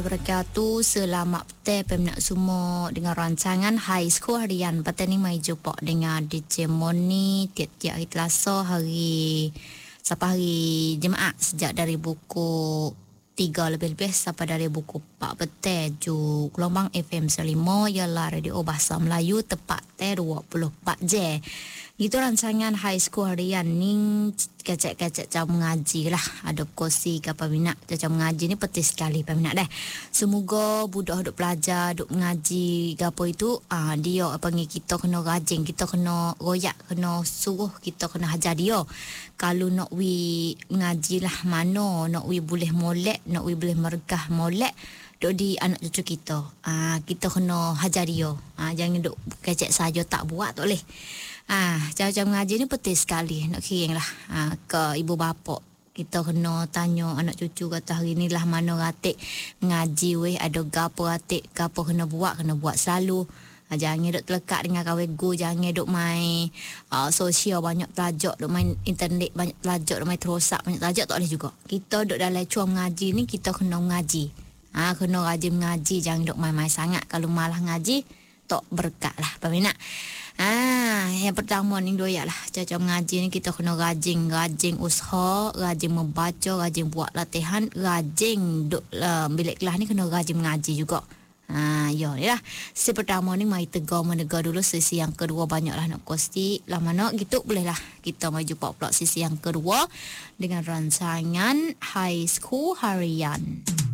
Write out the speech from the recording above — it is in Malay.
Wabarakatuh. Selamat petang peminat semua dengan rancangan High School Harian. Petang ni mai jumpa dengan DJ Moni tiap-tiap hari Selasa, sampai hari Jumaat, sejak dari buku 3 lebih-lebih sampai dari buku 4 petang ju gelombang FM 95 ialah Radio Bahasa Melayu tepat 24 jam. Itu rancangan High School Harian ni kecek-kecek jam mengaji lah. Ada kursi ke peminat jam mengaji ni penting sekali peminat dah. Semoga budak duk belajar, duk mengaji gapo itu dia panggil kita kena rajin, kita kena royak, kena suruh, kita kena hajar dia. Kalau nak wi mengaji lah mana, nak wi boleh molek, nak wi boleh mergah molek duk di anak cucu kita. Kita kena hajar dia. Jangan duk kecek saja tak buat tak boleh. Cara-cara mengaji ni penting sekali. Nak kiring lah ke ibu bapa. Kita kena tanya anak cucu kata hari ni lah mana ratik mengaji weh, ada gapo ratik, gapo kena buat selalu. Jangan duk terlekat dengan kawan go, jangan duk main sosial banyak pelajar, duk main internet banyak pelajar, duk main terosak banyak pelajar tak boleh juga. Kita duk dalam cuam mengaji ni kita kena mengaji. Kena rajin mengaji, jangan duk main-main sangat. Kalau malah ngaji tak berkat lah peminat. Yang pertama ni doyak lah cara mengaji ni kita kena rajin usaha, rajin membaca, rajin buat latihan, rajin duk bilik kelas ni kena rajin mengaji juga. Ya ni lah. Sesi pertama ni mai tegar menega dulu. Sesi yang kedua banyaklah nak kosti lah mana gitu boleh lah kita mai jumpa pula sesi yang kedua dengan rancangan High School Harian.